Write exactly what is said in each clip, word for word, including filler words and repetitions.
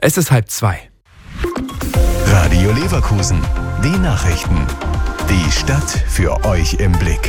Es ist halb zwei. Radio Leverkusen, die Nachrichten. Die Stadt für euch im Blick.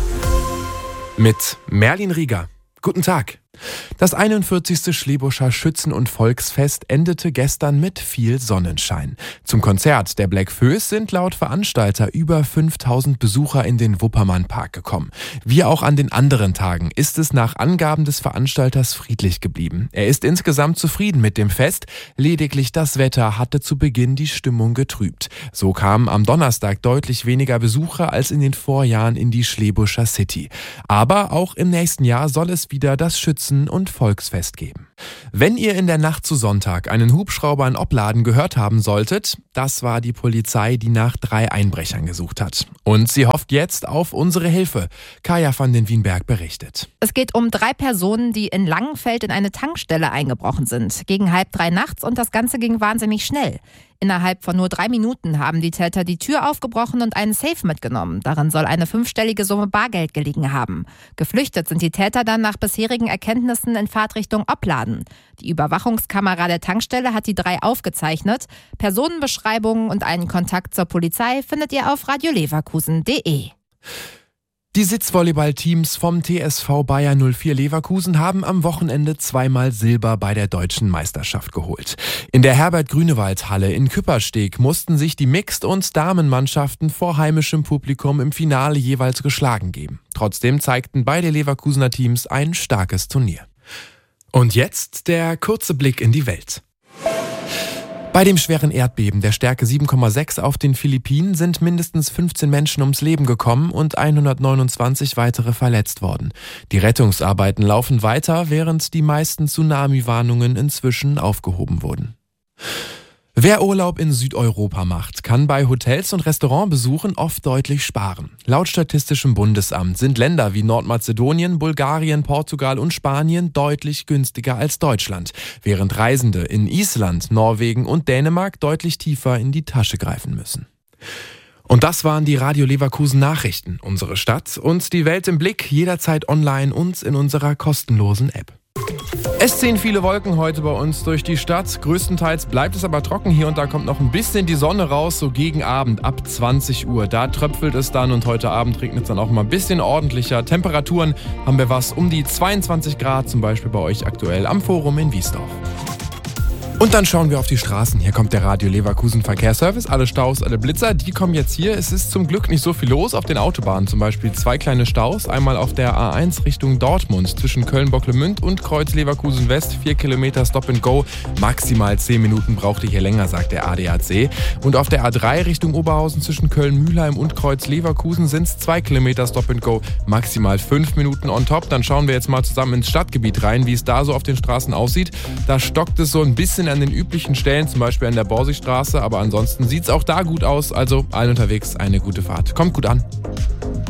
Mit Merlin Rieger. Guten Tag. Das einundvierzigste Schleebuscher Schützen- und Volksfest endete gestern mit viel Sonnenschein. Zum Konzert der Black Föß sind laut Veranstalter über fünftausend Besucher in den Wuppermann-Park gekommen. Wie auch an den anderen Tagen ist es nach Angaben des Veranstalters friedlich geblieben. Er ist insgesamt zufrieden mit dem Fest, lediglich das Wetter hatte zu Beginn die Stimmung getrübt. So kamen am Donnerstag deutlich weniger Besucher als in den Vorjahren in die Schleebuscher City. Aber auch im nächsten Jahr soll es wieder das Schützen- und Volksfest geben. Wenn ihr in der Nacht zu Sonntag einen Hubschrauber in Opladen gehört haben solltet, das war die Polizei, die nach drei Einbrechern gesucht hat. Und sie hofft jetzt auf unsere Hilfe. Kaya van den Wienberg berichtet. Es geht um drei Personen, die in Langenfeld in eine Tankstelle eingebrochen sind. Gegen halb drei nachts und das Ganze ging wahnsinnig schnell. Innerhalb von nur drei Minuten haben die Täter die Tür aufgebrochen und einen Safe mitgenommen. Darin soll eine fünfstellige Summe Bargeld gelegen haben. Geflüchtet sind die Täter dann nach bisherigen Erkenntnissen in Fahrtrichtung Opladen. Die Überwachungskamera der Tankstelle hat die drei aufgezeichnet. Personenbeschreibungen und einen Kontakt zur Polizei findet ihr auf radio leverkusen punkt de. Die Sitzvolleyballteams vom T S V Bayer null vier Leverkusen haben am Wochenende zweimal Silber bei der deutschen Meisterschaft geholt. In der Herbert-Grünewald-Halle in Küppersteg mussten sich die Mixed- und Damenmannschaften vor heimischem Publikum im Finale jeweils geschlagen geben. Trotzdem zeigten beide Leverkusener Teams ein starkes Turnier. Und jetzt der kurze Blick in die Welt. Bei dem schweren Erdbeben der Stärke sieben Komma sechs auf den Philippinen sind mindestens fünfzehn Menschen ums Leben gekommen und hundertneunundzwanzig weitere verletzt worden. Die Rettungsarbeiten laufen weiter, während die meisten Tsunami-Warnungen inzwischen aufgehoben wurden. Wer Urlaub in Südeuropa macht, kann bei Hotels und Restaurantbesuchen oft deutlich sparen. Laut Statistischem Bundesamt sind Länder wie Nordmazedonien, Bulgarien, Portugal und Spanien deutlich günstiger als Deutschland, während Reisende in Island, Norwegen und Dänemark deutlich tiefer in die Tasche greifen müssen. Und das waren die Radio Leverkusen Nachrichten. Unsere Stadt und die Welt im Blick, jederzeit online und in unserer kostenlosen App. Es ziehen viele Wolken heute bei uns durch die Stadt. Größtenteils bleibt es aber trocken. Hier und da kommt noch ein bisschen die Sonne raus, so gegen Abend ab zwanzig Uhr. Da tröpfelt es dann und heute Abend regnet es dann auch mal ein bisschen ordentlicher. Temperaturen haben wir was um die zweiundzwanzig Grad, zum Beispiel bei euch aktuell am Forum in Wiesdorf. Und dann schauen wir auf die Straßen. Hier kommt der Radio Leverkusen Verkehrsservice. Alle Staus, alle Blitzer, die kommen jetzt hier. Es ist zum Glück nicht so viel los auf den Autobahnen. Zum Beispiel zwei kleine Staus. Einmal auf der A eins Richtung Dortmund zwischen Köln-Bocklemünd und Kreuz Leverkusen West. Vier Kilometer Stop and Go. Maximal zehn Minuten braucht ihr hier länger, sagt der A D A C. Und auf der A drei Richtung Oberhausen zwischen Köln-Mühlheim und Kreuz Leverkusen sind es zwei Kilometer Stop and Go. Maximal fünf Minuten on top. Dann schauen wir jetzt mal zusammen ins Stadtgebiet rein, wie es da so auf den Straßen aussieht. Da stockt es so ein bisschen an den üblichen Stellen, zum Beispiel an der Borsigstraße, aber ansonsten sieht es auch da gut aus, also allen unterwegs eine gute Fahrt. Kommt gut an.